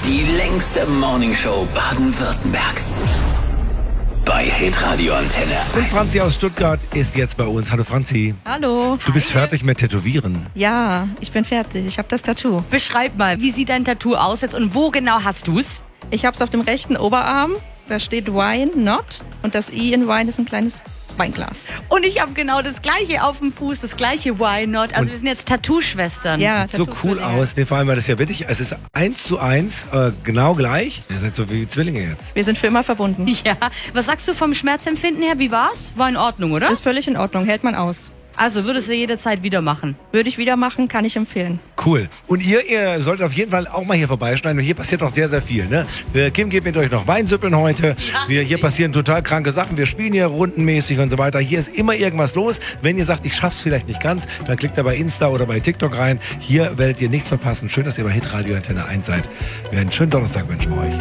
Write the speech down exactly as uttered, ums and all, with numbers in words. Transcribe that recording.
Die längste Morningshow Baden-Württembergs. Bei Hitradio Antenne Und eins. Franzi aus Stuttgart ist jetzt bei uns. Hallo Franzi. Hallo. Du bist fertig mit Tätowieren. Ja, ich bin fertig. Ich habe das Tattoo. Beschreib mal, wie sieht dein Tattoo aus jetzt und wo genau hast du's? Ich habe es auf dem rechten Oberarm. Da steht Wine Not und das I in Wine ist ein kleines Weinglas. Und ich habe genau das gleiche auf dem Fuß, das gleiche Why Not. Also Und wir sind jetzt Tattoo-Schwestern. Ja, So Tattoo cool für- aus. Nee, vor allem, weil das ja wirklich, es ist eins zu eins, äh, genau gleich. Ihr seid so wie Zwillinge jetzt. Wir sind für immer verbunden. Ja. Was sagst du vom Schmerzempfinden her? Wie war's? War in Ordnung, oder? Das ist völlig in Ordnung, hält man aus. Also würdest du jederzeit wieder machen? Würde ich wieder machen, kann ich empfehlen. Cool. Und ihr, ihr solltet auf jeden Fall auch mal hier vorbeischneiden. Und hier passiert noch sehr, sehr viel. Ne? Äh, Kim geht mit euch noch Weinsüppeln heute. Wir, hier passieren total kranke Sachen. Wir spielen hier rundenmäßig und so weiter. Hier ist immer irgendwas los. Wenn ihr sagt, ich schaff's vielleicht nicht ganz, dann klickt da bei Insta oder bei TikTok rein. Hier werdet ihr nichts verpassen. Schön, dass ihr bei Hitradio Antenne eins seid. Wir einen schönen Donnerstag wünschen wir euch.